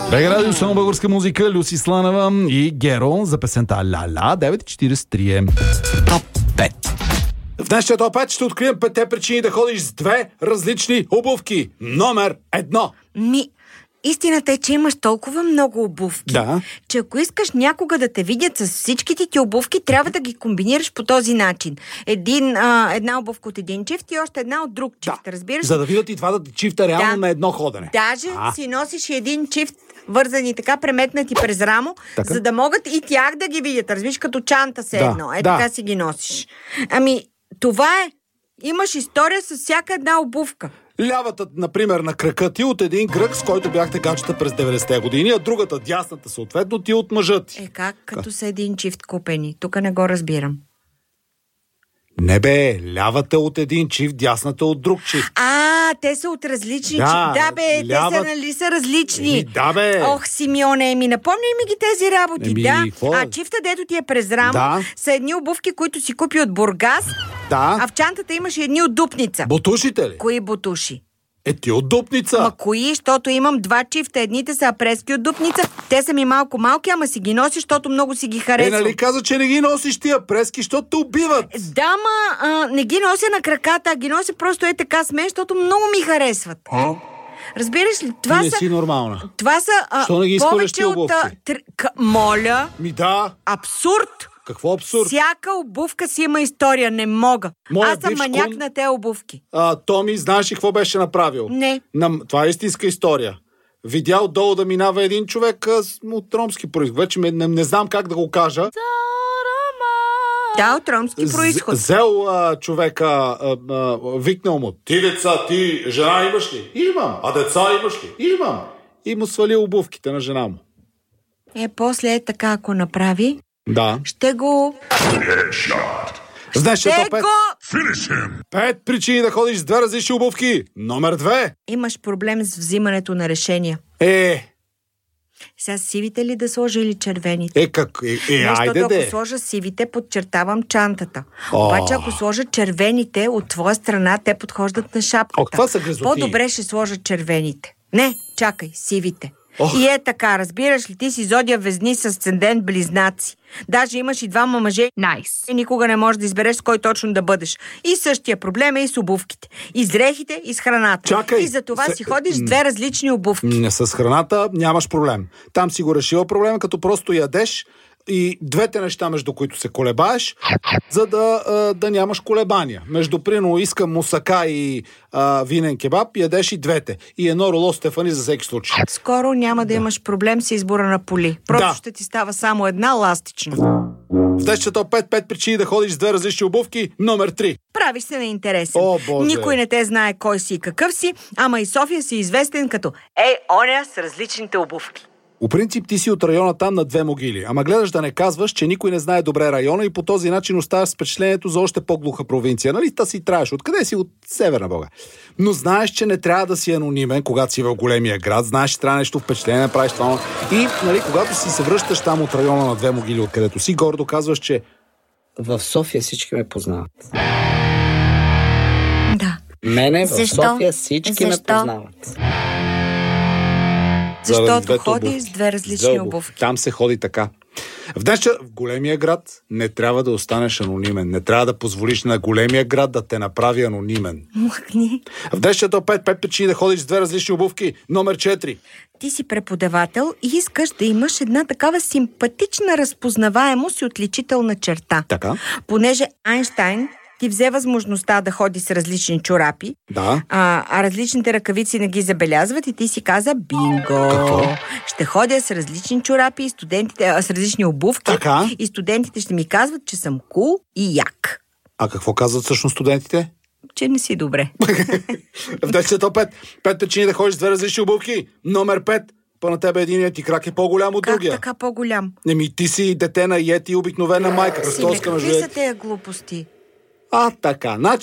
Бега радио, само българска музика, Люси Сланева и Геро за песента Ла-ла, 9:43. Топ 5. В днешния топ 5 ще открием 5 причини да ходиш с 2 различни обувки. Номер 1. Истината е, че имаш толкова много обувки, че ако искаш някога да те видят с всичките ти обувки, трябва да ги комбинираш по този начин. Една обувка от един чифт и още една от друг чифт, разбираш? За да видят и двата чифта реално на едно ходене. Даже си носиш един чифт вързани така, преметнати през рамо, за да могат и тях да ги видят. Разбираш, като чанта се едно. Така си ги носиш. Това е. Имаш история с всяка една обувка. Лявата, например, на крака ти от един грък, с който бяхте гачета през 90-те години, а другата, дясната, съответно, ти от мъжа ти. Как? Като са един чифт купени. Тук не го разбирам. Не бе, лявата от един чифт, дясната от друг чифт. Те са от различни чифт. Те са различни. Ох, Симеоне, напомняй ми ги тези работи. Чифта, дето ти е през рамо, са едни обувки, които си купи от Бургас, а в чантата имаш едни от Дупница. Бутушите ли? Кои бутуши? Ти от Дупница. Кои? Защото имам 2 чифта. Едните са апрески от Дупница. Те са ми малко малки, ама си ги носиш, защото много си ги харесвам. Нали каза, че не ги носиш тия апрески, защото те убиват? Не ги нося на краката, а ги нося просто така с мен, защото много ми харесват. Разбираш ли? Това не си нормална. Това са що не ги повече от... Моля? Абсурд! Какво абсурд? Всяка обувка си има история, не мога. Аз съм маняк на те обувки. Томи, знаеш ли какво беше направил? Не. Това е истинска история. Видя отдолу да минава един човек от ромски произход. Вече не знам как да го кажа. От ромски произход. Взел човека, викнал му: ти деца, ти жена имаш ли? Имам. А деца имаш ли? Имам. И му свали обувките на жена му. После така, ако направи, ще го... Знаеш, че 5 причини да ходиш с 2 различни обувки. Номер 2. Имаш проблем с взимането на решения. Сега сивите ли да сложа или червените? Айде де. Ако сложа сивите, подчертавам чантата. Обаче ако сложа червените, от твоя страна те подхождат на шапката. Това са гризоти. По-добре ще сложа червените. Не, чакай, сивите. И така, разбираш ли, ти си зодия Везни с асцендент Близнаци. Даже имаш и 2 мъже. И никога не можеш да избереш с кой точно да бъдеш. И същия проблем е и с обувките. И с дрехите, и с храната. И за това си ходиш с 2 различни обувки. С храната нямаш проблем. Там си го решила проблема, като просто ядеш и 2 неща, между които се колебаеш, за да нямаш колебания. Между прино искам мусака и винен кебаб, ядеш и 2. И едно роло Стефани за всеки случай. Скоро няма да имаш проблем с избора на поли. Просто ще ти става само една ластична. В днешното 5 причини да ходиш с 2 различни обувки. Номер 3. Правиш се на интересен. Боже. Никой не те знае кой си и какъв си, ама и София си известен като оня с различните обувки. По принцип ти си от района там на 2 могили, ама гледаш да не казваш, че никой не знае добре района и по този начин оставаш с впечатлението за още по-глуха провинция. Нали? Та си траеш. Откъде си? От Северна Бога. Но знаеш, че не трябва да си анонимен, когато си в големия град. Знаеш, че трябва нещо впечатление да правиш това. И когато си се връщаш там от района на 2 могили, откъдето си, гордо казваш, че в София всички ме познават. Мене в София всички ме познават. Защото ходи с 2 различни обувки. Там се ходи така. В големия град не трябва да останеш анонимен. Не трябва да позволиш на големия град да те направи анонимен. В днешното 5 причини да ходиш с 2 различни обувки. Номер 4. Ти си преподавател и искаш да имаш една такава симпатична разпознаваемост и отличителна черта. Понеже Айнщайн ти взе възможността да ходи с различни чорапи, а различните ръкавици не ги забелязват и ти си каза бинго. Ще ходя с различни чорапи и студентите, с различни обувки и студентите ще ми казват, че съм кул и як. А какво казват всъщност студентите? Че не си добре. В 10-5 причини да ходиш с 2 различни обувки. Номер 5. На тебе единият ти крак е по-голям от другия. Как така по-голям? Ти си дете на Йети и обикновена майка. Какви са тези глупости? Така.